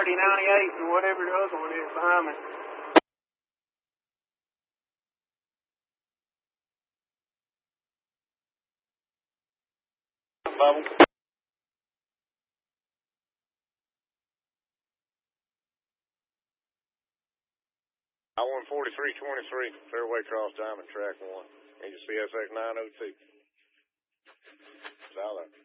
3098 or whatever the other one is behind me. Bubble. I-14323, Fairway Cross Diamond, Track 1. Need your CSX 902. It's out there.